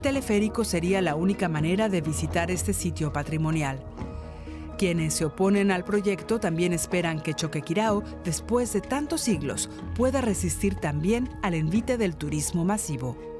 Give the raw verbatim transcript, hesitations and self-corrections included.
teleférico sería la única manera de visitar este sitio patrimonial. Quienes se oponen al proyecto también esperan que Choquequirao, después de tantos siglos, pueda resistir también al envite del turismo masivo.